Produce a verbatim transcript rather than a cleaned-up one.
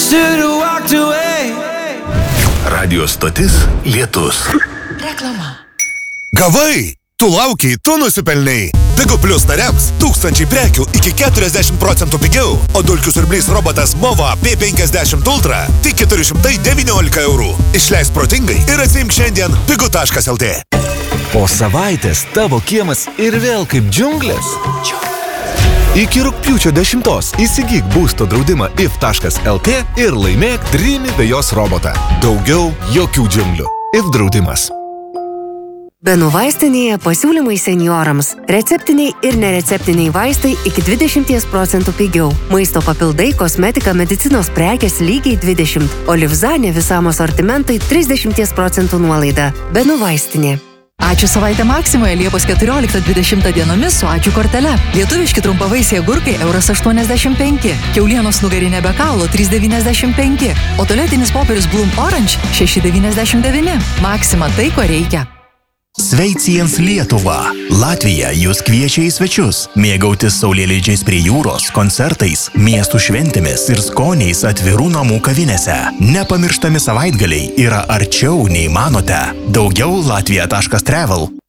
Should've walked away. Radio stotis Lietus. Reklama. Gavai! Tu laukiai, tu nusipelnai. Pigu Plus nariams tūkstančiai prekių iki keturiasdešimt procentų pigiau, o dulkių siurblys robotas Mova P penkiasdešimt Ultra tik keturi šimtai devyniolika eurų. Išleisk protingai ir atsiimk šiandien pigu taškas lt. Po savaitės tavo kiemas ir vėl kaip džiunglės. Iki rugpjūčio dešimtos įsigyk būsto draudimą if taškas lt ir laimėk Dreamy vejos robotą. Daugiau jokių džiunglių. if draudimas. Benų vaistinėje pasiūlymai seniorams. Receptiniai ir nereceptiniai vaistai iki dvidešimt procentų pigiau. Maisto papildai, kosmetika, medicinos prekės lygiai dvidešimt. O Livzanė visam asortimentui trisdešimt procentų nuolaida. Benų vaistinė. Ačiū savaitę Maksimoje Liepos keturioliktą dvidešimtą dienomis su ačiū kortele. Lietuviški trumpavaisiai agurkai euras aštuoniasdešimt penki, kiaulienos nugarinė be kaulo trys devyniasdešimt penki, o tualetinis popierius Bloom Orange šeši devyniasdešimt devyni. Maksima tai, ko reikia. Sveiciens Lietuva. Latvija jūs kviečia į svečius, mėgautis saulėlydžiais prie jūros, koncertais, miestų šventėmis ir skoniais atvirų namų kavinėse. Nepamirštami savaitgaliai yra arčiau nei manote. Daugiau latvija taškas travel.